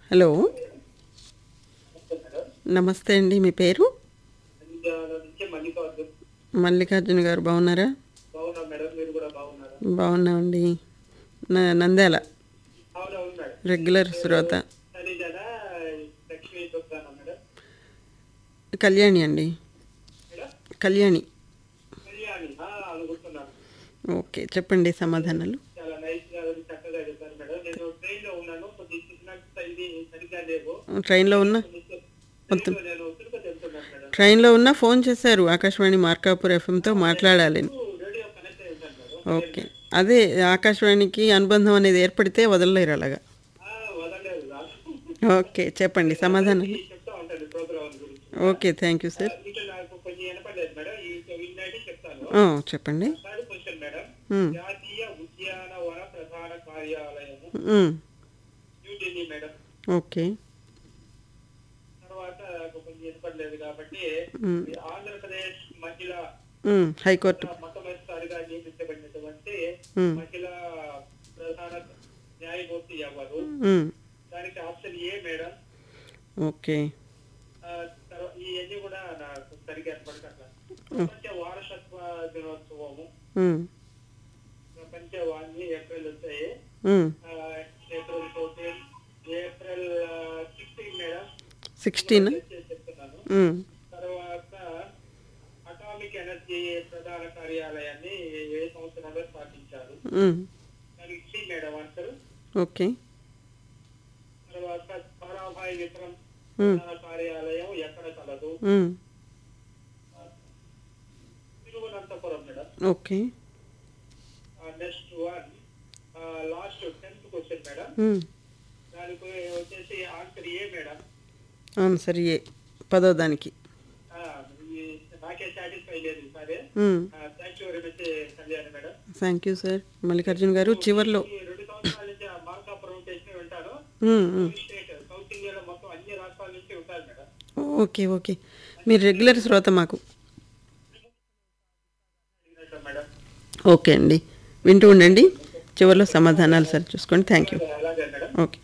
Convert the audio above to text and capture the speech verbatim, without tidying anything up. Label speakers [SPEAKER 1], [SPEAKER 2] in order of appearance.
[SPEAKER 1] Hello, నమస్తే అండి. మీ పేరు? మల్లికార్జున గారు బాగున్నారా? బాగున్నామండి. న- నంద్యాల రెగ్యులర్ శ్రోత. కళ్యాణి అండి. కళ్యాణి. ఓకే, చెప్పండి సమాధానాలు. ట్రైన్లో ఉన్న మొత్తం ట్రైన్లో ఉన్న ఫోన్ చేశారు ఆకాశవాణి మార్కాపూర్ ఎఫ్ఎంతో మాట్లాడాలని. ఓకే, అదే ఆకాశవాణికి అనుబంధం అనేది ఏర్పడితే వదలలేరు అలాగా. ఓకే, చెప్పండి సమాధానాలు. Okay, thank you sir. ఆ, చెప్పండి. ఉమ్, ఉమ్, ఓకే. ఉమ్, ఉమ్, హైకోర్టు. ఉమ్, ఉమ్, ఓకే. ఉమ్, ఉమ్, సిక్స్టీన్. ఉమ్, ఉమ్, ఓకే. ఉమ్, ఉమ్, ఓకే. ఉమ్, ఆన్సర్ ఏ పదో దానికి. ఉమ్, థ్యాంక్ యూ సార్. మల్లికార్జున గారు చివర్లో. ఉమ్, ఉమ్, ఓకే, ఓకే. మీరు రెగ్యులర్ శ్రోత మాకు. ఓకే అండి, వింటూ ఉండండి. చివరిలో సమాధానాలు సరి చూసుకోండి. Thank you. ఓకే.